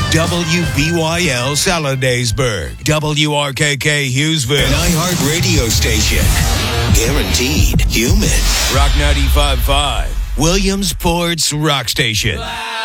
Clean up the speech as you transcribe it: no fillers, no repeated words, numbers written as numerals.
WBYL Saladaysburg, WRKK Hughesville, an iHeart radio station. Guaranteed human. Rock 95.5, Williamsport's Rock Station.